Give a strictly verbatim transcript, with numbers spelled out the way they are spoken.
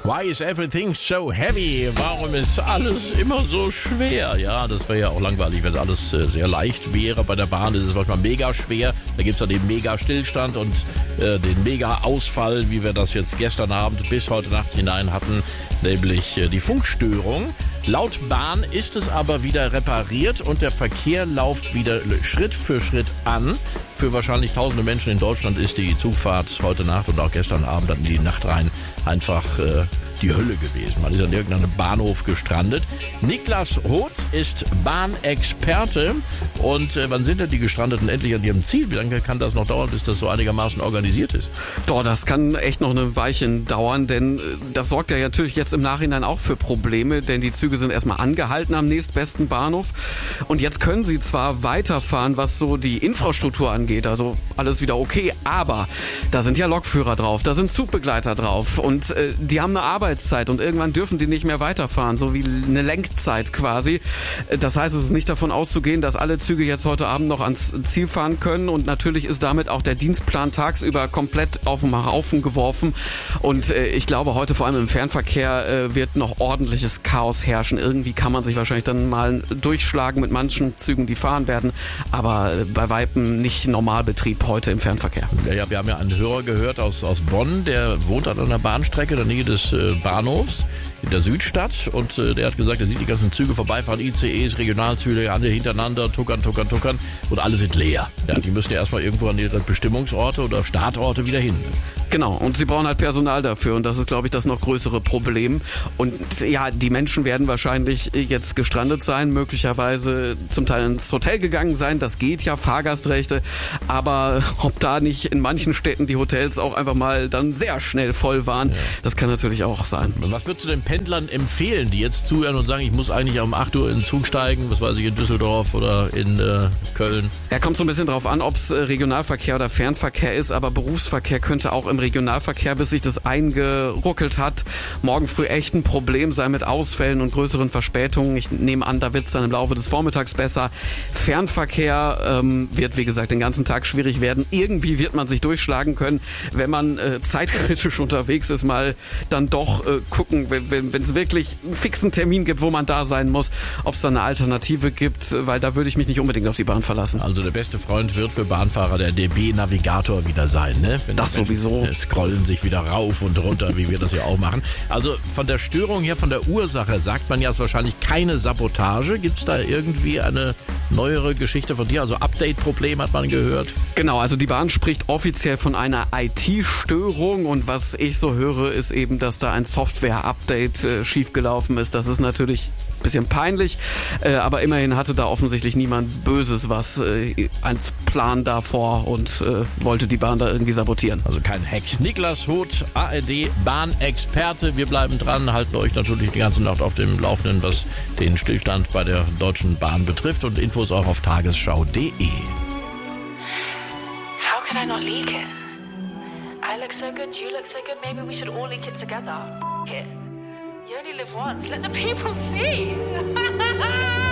Why is everything so heavy? Warum ist alles immer so schwer? Ja, das wäre ja auch langweilig, wenn alles äh, sehr leicht wäre. Bei der Bahn ist es manchmal mega schwer. Da gibt es dann den mega Stillstand und äh, den mega Ausfall, wie wir das jetzt gestern Abend bis heute Nacht hinein hatten, nämlich äh, die Funkstörung. Laut Bahn ist es aber wieder repariert und der Verkehr läuft wieder Schritt für Schritt an. Für wahrscheinlich tausende Menschen in Deutschland ist die Zugfahrt heute Nacht und auch gestern Abend dann in die Nacht rein einfach äh, die Hölle gewesen. Man ist an irgendeinem Bahnhof gestrandet. Niklas Roth ist Bahnexperte. Und äh, wann sind denn die Gestrandeten endlich an ihrem Ziel? Wie lange kann das noch dauern, bis das so einigermaßen organisiert ist? Doch, das kann echt noch eine Weilchen dauern, denn äh, das sorgt ja natürlich jetzt im Nachhinein auch für Probleme, denn die Züge sind erstmal angehalten am nächstbesten Bahnhof. Und jetzt können sie zwar weiterfahren, was so die Infrastruktur angeht, also alles wieder okay, aber da sind ja Lokführer drauf, da sind Zugbegleiter drauf und äh, die haben eine Arbeitszeit und irgendwann dürfen die nicht mehr weiterfahren, so wie eine Lenkzeit quasi. Das heißt, es ist nicht davon auszugehen, dass alle Züge jetzt heute Abend noch ans Ziel fahren können und natürlich ist damit auch der Dienstplan tagsüber komplett auf den Haufen geworfen und äh, ich glaube, heute vor allem im Fernverkehr äh, wird noch ordentliches Chaos herrschen. Irgendwie kann man sich wahrscheinlich dann mal durchschlagen mit manchen Zügen, die fahren werden, aber äh, bei Weitem nicht Normalbetrieb heute im Fernverkehr. Ja, ja, wir haben ja einen Hörer gehört aus, aus Bonn, der wohnt an einer Bahnstrecke in der Nähe des äh, Bahnhofs in der Südstadt und äh, der hat gesagt, er sieht die ganzen Züge vorbeifahren, I C Es, Regionalzüge, alle hintereinander, tuckern, tuckern, tuckern und alle sind leer. Ja, die müssen ja erstmal irgendwo an ihre Bestimmungsorte oder Startorte wieder hin. Genau, und sie brauchen halt Personal dafür und das ist, glaube ich, das noch größere Problem. Und ja, die Menschen werden wahrscheinlich jetzt gestrandet sein, möglicherweise zum Teil ins Hotel gegangen sein, das geht ja, Fahrgastrechte, aber ob da nicht in manchen Städten die Hotels auch einfach mal dann sehr schnell voll waren, ja. Das kann natürlich auch sein. Was würdest du den Pendlern empfehlen, die jetzt zuhören und sagen, ich muss eigentlich um acht Uhr in den Zug steigen, was weiß ich, in Düsseldorf oder in äh, Köln? Ja, kommt so ein bisschen drauf an, ob es Regionalverkehr oder Fernverkehr ist, aber Berufsverkehr könnte auch im Regionalverkehr, bis sich das eingeruckelt hat, morgen früh echt ein Problem sein mit Ausfällen und größeren Verspätungen. Ich nehme an, da wird es dann im Laufe des Vormittags besser. Fernverkehr ähm, wird, wie gesagt, den ganzen Tag schwierig werden. Irgendwie wird man sich durchschlagen können, wenn man äh, zeitkritisch unterwegs ist, mal dann doch äh, gucken, wenn es wirklich einen fixen Termin gibt, wo man da sein muss, ob es da eine Alternative gibt, weil da würde ich mich nicht unbedingt auf die Bahn verlassen. Also der beste Freund wird für Bahnfahrer der D B-Navigator wieder sein, ne? Wenn das sowieso. Scrollen sich wieder rauf und runter, wie wir das ja auch machen. Also von der Störung her, von der Ursache sagt man ja, es ist wahrscheinlich keine Sabotage. Gibt es da irgendwie eine neuere Geschichte von dir? Also Update-Problem hat man gehört. Genau, also die Bahn spricht offiziell von einer I T-Störung und was ich so höre, ist eben, dass da ein Software-Update äh, schiefgelaufen ist. Das ist natürlich ein bisschen peinlich, äh, aber immerhin hatte da offensichtlich niemand Böses was äh, als Plan davor und äh, wollte die Bahn da irgendwie sabotieren. Also kein Hack. Niklas Roth, A R D Bahnexperte. Wir bleiben dran, halten euch natürlich die ganze Nacht auf dem Laufenden, was den Stillstand bei der Deutschen Bahn betrifft und Infos auch auf tagesschau punkt de. How could I not leak it? I look so good, you look so good, maybe we should all leak it together. It. You only live once, let the people see.